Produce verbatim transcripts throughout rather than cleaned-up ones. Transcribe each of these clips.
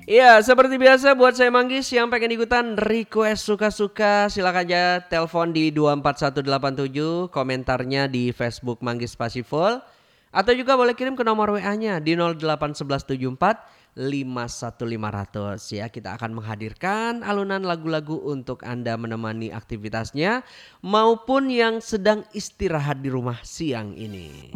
Iya, seperti biasa buat saya Manggis yang pengen ikutan request suka-suka silakan aja telepon di dua empat satu delapan tujuh, komentarnya di Facebook Manggis Pasiful atau juga boleh kirim ke nomor W A-nya di nol delapan satu satu tujuh empat lima satu lima nol nol ya. Kita akan menghadirkan alunan lagu-lagu untuk Anda menemani aktivitasnya maupun yang sedang istirahat di rumah siang ini.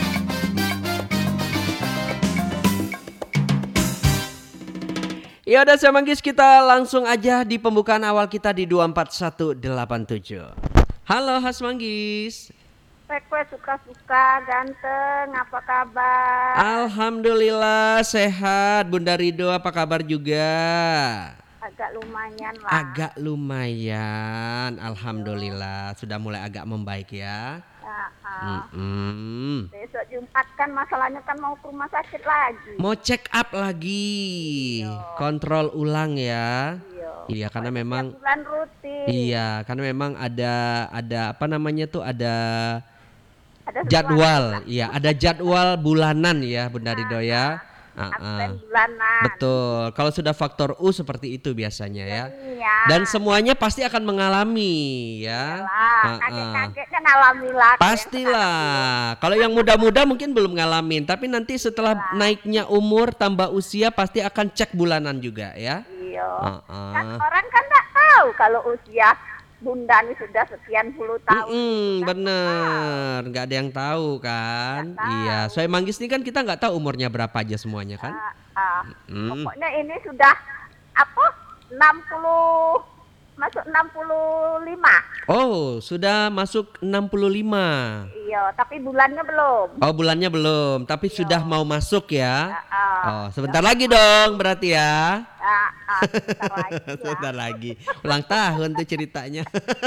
Ya udah saya Manggis, kita langsung aja di pembukaan awal kita di dua empat satu delapan tujuh. Halo Has Manggis. Request suka-suka ganteng, apa kabar? Alhamdulillah sehat. Bunda Rido apa kabar juga? Agak lumayan lah. Agak lumayan. Alhamdulillah sudah mulai agak membaik ya. Ya, uh, Mm-mm. besok Jumat kan masalahnya kan mau ke rumah sakit lagi. Mau check up lagi, Iya. kontrol ulang ya. Iya. Iya karena memang Bulan rutin. Iya, karena memang ada ada apa namanya tuh ada Ada jadwal, iya ada jadwal bulanan ya Bunda Rido ya. Ah, ah. absen bulanan. Betul. Kalau sudah faktor U seperti itu biasanya ya. Iya. Dan semuanya pasti akan mengalami ya. Lah, Ah, ah. kakek-kakek kan alami lah. Pastilah. Kalau yang muda-muda mungkin belum ngalamin, tapi nanti setelah naiknya umur tambah usia pasti akan cek bulanan juga ya. Iya. Ah, ah. Kan orang kan nggak tahu kalau usia bunda ini sudah sekian puluh tahun. Mm-mm, Kan bener, nggak ada yang tahu kan? Nggak tahu. Iya, soal Manggis ini kan kita nggak tahu umurnya berapa aja semuanya kan? Ah, ah. Mm. Pokoknya ini sudah apa enam puluh masuk enam puluh lima. Oh, sudah masuk enam puluh lima. Iya, tapi bulannya belum. Oh, bulannya belum, tapi sudah mau masuk ya? Ah, ah. Oh, sebentar lagi dong berarti ya? Ah, ah, sebentar lagi ya. Sebentar lagi, ulang tahun tuh ceritanya.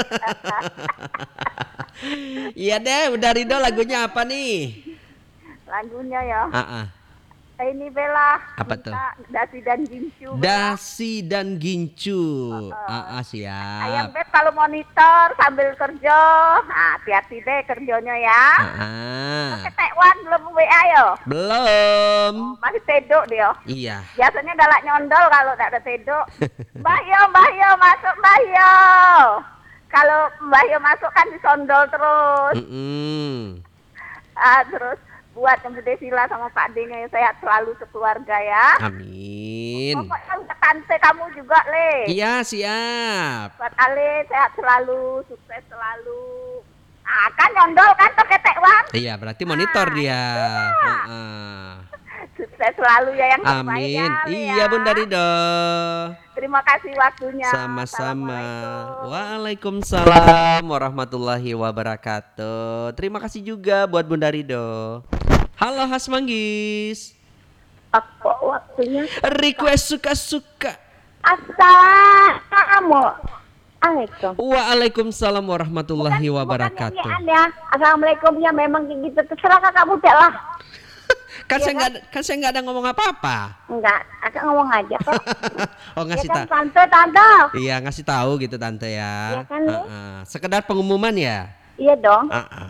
Iya deh, udah Rido lagunya apa nih? Lagunya ya. Ah, ah. Ini Bella. Apa tuh? minta Dasi dan Gincu. Bella. Dasi dan Gincu. Ah, ah, Ayam siap. Beb kalau monitor sambil kerja. Nah, hati-hati deh kerjanya ya. Ah, ah. Ketekwan belum W A yo. Belum. Masih tedok dia. Iya. Biasanya galak nyondol kalau tak ada tedok. Mbah Yo, Mbah Yo, masuk Mbah Yo. Kalau Mbah Yo masuk kan disondol terus. Mm-mm. Ah, terus buat yang Bude Sila sama Pak D-nya sehat selalu sekeluarga ya. Amin. Pokoknya untuk tante kamu juga, Le. Iya, siap. Buat Ale sehat selalu, sukses selalu. Ah, kan nyondol kan tuh ketek Wan. Iya, berarti monitor Ah, dia. iya. Heeh. Sukses selalu ya yang terbaik Amin. ya, Le, Iya, ya. Bunda Rido. Terima kasih waktunya. Sama-sama. Assalamualaikum. Waalaikumsalam warahmatullahi wabarakatuh. Terima kasih juga buat Bunda Rido. Halo Has Manggis. Apa waktunya? Request suka-suka. Assalamualaikum. Waalaikumsalam warahmatullahi Bukan wabarakatuh. nyanyian ya. Assalamualaikum ya memang gitu. Terserah kakak muda lah. Kan Iya saya nggak kan saya nggak ada ngomong apa-apa. Enggak, kakak ngomong aja kok. Oh Ya ngasih kan tahu. tante, tante. Iya ngasih tahu gitu tante ya. Iya kan, Lu? Heeh. Sekedar pengumuman ya. Iya dong. Heeh.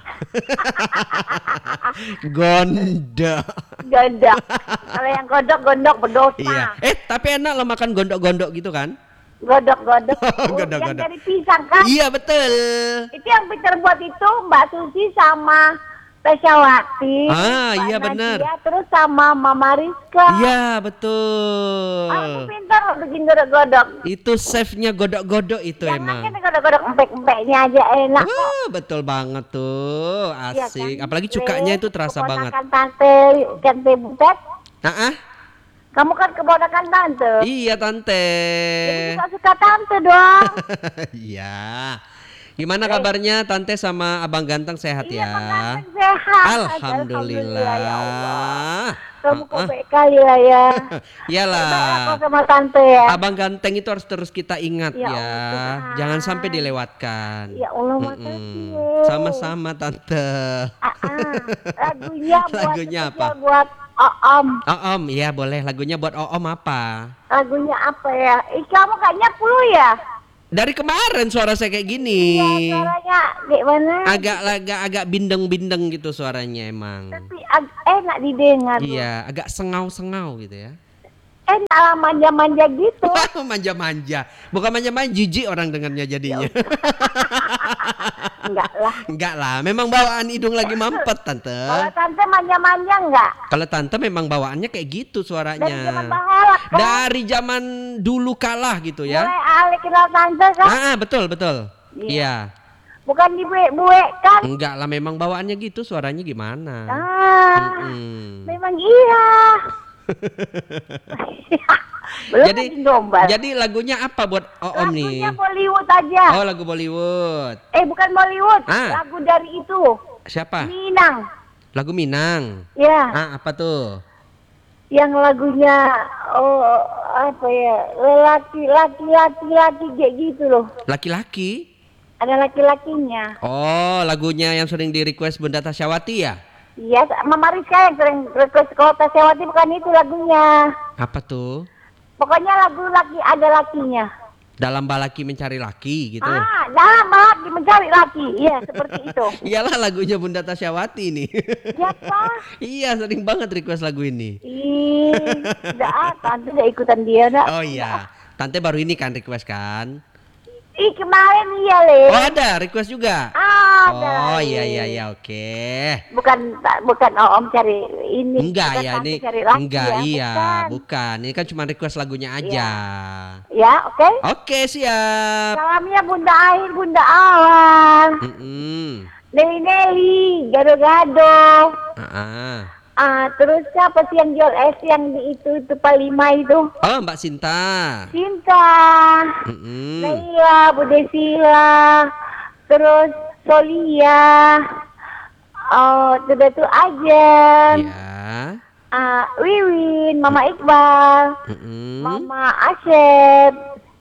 Gondok. Gondok. Kalau yang godok, gondok berdosa. Iya. Eh tapi enak lo makan gondok-gondok gitu kan? Godok-godok. Oh, Godok-godok. yang dari pisang kan? Iya betul. Itu yang pinter buat itu Mbak Susi sama Pesyawati. Ah, Mbak iya Nadia, benar. terus sama Mama Rizka. Iya Aku betul. pinter loh bikin godok-godok. Itu chefnya godok-godok itu Yang emang. lain godok-godok empek-empeknya aja enak kok. Wah, betul banget tuh. Iya Asik. kan? Apalagi cukanya itu terasa banget. Keponakan tante, tante Butet. Nah, ah? Kamu kan keponakan tante. Iya tante. Jadi suka-suka tante dong. Iya. Gimana kabarnya tante sama abang ganteng sehat Iya, ya? Bang Ganteng sehat. Alhamdulillah. Ya Allah. Ah, Kamu kok ah. baik kali lah ya. Iyalah. Baik aku sama tante ya. Abang ganteng itu harus terus kita ingat Ya ya. Allah, Tuhan. Jangan sampai dilewatkan. Ya Allah, Mm-mm. makasih. Sama-sama tante. Ah, ah. Lagunya buat Lagunya apa? spesial buat Oom. Oh, Om, iya boleh. Lagunya buat Om apa? Lagunya apa ya? Ih, kamu kayaknya flu ya? Dari kemarin suara saya kayak gini. Iya, suaranya gimana? Agak agak agak bindeng-bindeng gitu suaranya emang. Tapi ag- enak didengar. Iya, agak sengau-sengau gitu ya. Enak lah manja-manja gitu. Wah, manja-manja. Bukan manja-manja, jijik orang dengarnya jadinya. Enggak lah. Enggak lah, memang bawaan hidung lagi mampet tante. Kalau tante manja-manja enggak? Kalau tante memang bawaannya kayak gitu suaranya. Dari zaman bahalak kan? Dari zaman dulu kalah gitu ya. Mulai Ale kenal tante kan? Ah, ah, betul betul. Iya. Iya. Bukan dibuek-buek kan? Enggak lah, memang bawaannya gitu, suaranya gimana? Ah, Mm-mm. memang iya. Belum Jadi lagi gombal. jadi lagunya apa buat Om nih? Lagunya Bollywood aja. Oh, lagu Bollywood. Eh bukan Bollywood, Ah. lagu dari itu. Siapa? Minang. Lagu Minang. Ya, Ah, apa tuh? yang lagunya oh apa ya? Lelaki laki laki laki kayak gitu loh. Laki-laki? Ada laki-lakinya. Oh, lagunya yang sering di request Bunda Tasyawati ya? Iya, Mama Rizka yang sering request kalau Tasyawati bukan itu lagunya. Apa tuh? Pokoknya lagu laki ada lakinya. Dalam balaki mencari laki gitu. Ah, dalam laki mencari laki. Iya, seperti itu. Iyalah lagunya Bunda Tasyawati nih. Siapa? Iya, sering banget request lagu ini. Ih, enggak ah, tante udah ikutan dia dah. Oh iya, Tante baru ini kan request kan? Ih, kemarin iya, Le. Oh ada request juga? Ah, ada. Oh iya iya iya oke. Bukan bukan Om cari ini. Enggak bukan ya tante ini cari laki enggak ya, iya bukan. bukan. Ini kan cuma request lagunya aja. Ya, oke. Oke siap. Salamnya Bunda Air, Bunda Awal. Mm-mm. Neli Neli, gado-gado. Ah-ah. Ah, terus siapa sih yang jual es yang di itu itu Palima itu? Oh Mbak Sinta. Cinta. Mm-mm. Naila, Bu Desila, terus Solia, oh, sudah tuh Ajen, Ya. ah, Wiwin, Mama Iqbal, Mm-mm. Mama Asep,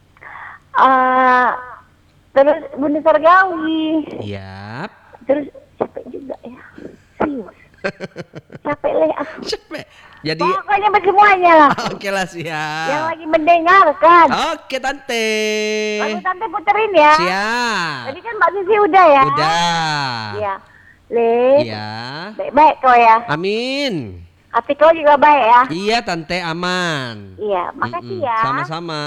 ah, terus Bunda Sargawi, Yap. terus capek juga ya, serius, capek leh aku. Cepet. Jadi Pokoknya semuanya lah, oke lah yang siap. lagi mendengarkan. Oke Tante. Lagu tante puterin ya. Siap. Tadi kan Mbak Sisi udah ya. Udah. Iya. Le, Iya. baik-baik kau ya. Amin. Hati kau juga baik ya. Iya Tante aman. Iya, makasih Mm-mm. ya. Sama-sama.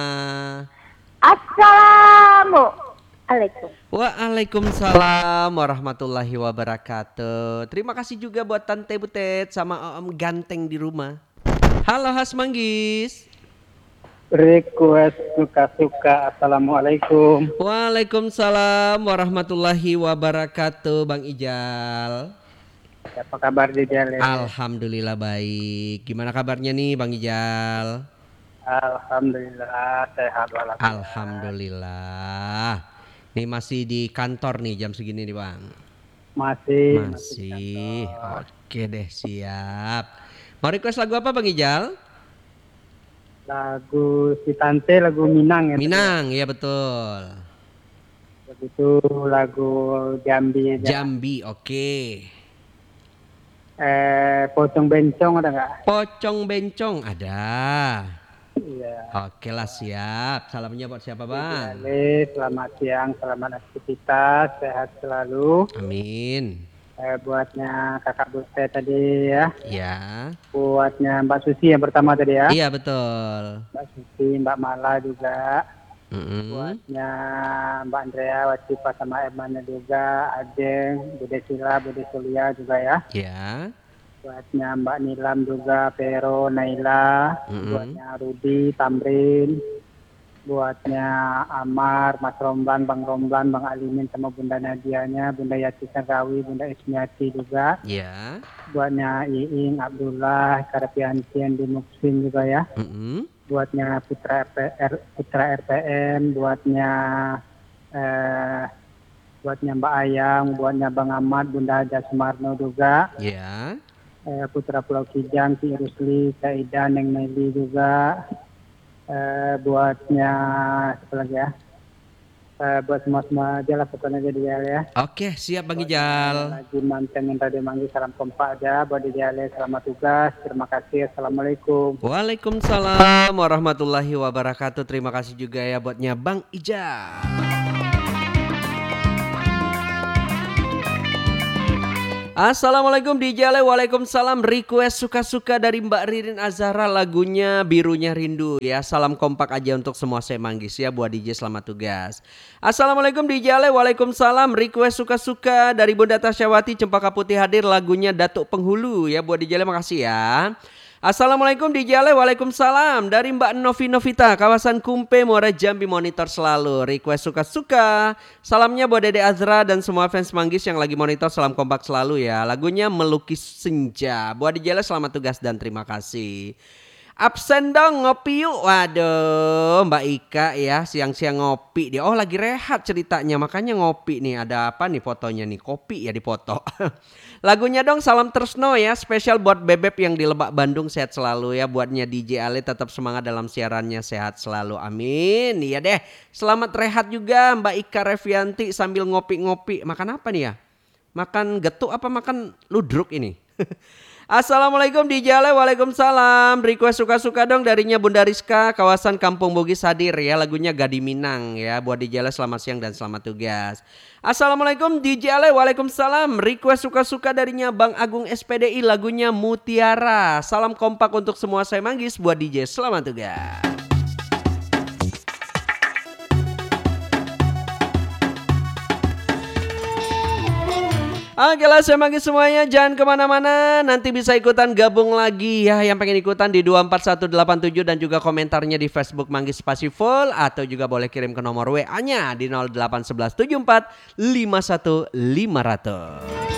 Assalamualaikum. Waalaikumsalam warahmatullahi wabarakatuh. Terima kasih juga buat Tante Butet sama Om Ganteng di rumah. Halo Has Manggis. Request suka-suka. Assalamualaikum. Waalaikumsalam warahmatullahi wabarakatuh Bang Ijal. Apa kabar di Jale? Alhamdulillah baik. Gimana kabarnya nih Bang Ijal? Alhamdulillah sehat walafiat. Alhamdulillah. Nih masih di kantor nih jam segini nih Bang. Masih. Masih. Oke deh siap. Mau request lagu apa Bang Ijal? Lagu si Tante, lagu Minang ya. Minang, iya betul. Begitu lagu Jambi. Jambi, oke. Eh, Pocong Bencong ada nggak? Pocong Bencong ada. Iya. Oke lah siap. Salamnya buat siapa Bang? Jale, selamat siang, selamat aktivitas, sehat selalu. Amin. Eh, buatnya kakak Butet tadi ya. Ya. Buatnya Mbak Susi yang pertama tadi ya. Iya betul. Mbak Susi, Mbak Mala juga. Mm-mm. Buatnya Mbak Andrea, Watifa sama Emanya juga, Adeng, Bude Sila, Bude Sulia juga ya. Ya. Buatnya Mbak Nilam juga, Pero, Naila. Mm-mm. Buatnya Rudi, Tamrin. Buatnya Amar, Mas Romlan, Bang Romlan, Bang Alimin sama Bunda Nadianya, Bunda Yati Sargawi, Bunda Ismiati juga. Ya. Buatnya Iing, Abdullah, Karapiantien, di Muksin juga ya. Mm-mm. Buatnya Putra R P R, Putra R P M, buatnya eh, buatnya Mbak Ayang, buatnya Bang Ahmad, Bunda Haja Sumarno juga, Ya. eh, Putra Pulau Kijang, Ki Rusli, Saida, Neng Meli juga, eh, buatnya apa lagi ya? Eh, buat semua-semua aja lah pokoknya jadi ya. Oke siap Bang Ijal. Lagi mantengin Radio Manggi, salam kompak aja buat di Jale, selamat tugas, terima kasih, assalamualaikum. Waalaikumsalam warahmatullahi wabarakatuh. Terima kasih juga ya buatnya Bang Ijal. Assalamualaikum D J Ale, waalaikumsalam. Request suka-suka dari Mbak Ririn Azhara, lagunya Birunya Rindu ya. Salam kompak aja untuk semua semanggis ya, buat D J selamat tugas. Assalamualaikum D J Ale, waalaikumsalam. Request suka-suka dari Bunda Tasyawati, Cempaka Putih hadir, lagunya Datuk Penghulu ya, buat D J Ale, makasih ya. Assalamualaikum D J Ale, waalaikumsalam. Dari Mbak Novi Novita, kawasan Kumpe, Muara Jambi, monitor selalu. Request suka-suka. Salamnya buat Dede Azra dan semua fans Manggis yang lagi monitor, salam kompak selalu ya. Lagunya Melukis Senja. Buat D J Ale selamat tugas dan terima kasih. Absen dong, ngopi yuk. Waduh, Mbak Ika ya, siang-siang ngopi dia. Oh, lagi rehat ceritanya, makanya ngopi nih. Ada apa nih fotonya nih? Kopi ya dipoto. Lagunya dong Salam Tresno ya, spesial buat Bebek yang di Lebak Bandung, sehat selalu ya. Buatnya D J Ale tetap semangat dalam siarannya, sehat selalu, amin. Iya deh, selamat rehat juga Mbak Ika Revianti sambil ngopi-ngopi. Makan apa nih ya? Makan getuk apa makan ludruk ini? Assalamualaikum D J Ale, waalaikumsalam. Request suka-suka dong darinya Bunda Rizka, kawasan Kampung Bugis hadir ya, lagunya Gadi Minang ya. Buat D J Ale selamat siang dan selamat tugas. Assalamualaikum D J Ale, waalaikumsalam. Request suka-suka darinya Bang Agung S P D I, lagunya Mutiara. Salam kompak untuk semua saya Manggis, buat D J selamat tugas. Oke lah saya manggil semuanya, jangan kemana-mana, nanti bisa ikutan gabung lagi ya. Yang pengen ikutan di dua empat satu delapan tujuh dan juga komentarnya di Facebook Manggis Spasi Full. Atau juga boleh kirim ke nomor W A-nya di nol delapan satu satu tujuh empat lima satu lima nol nol.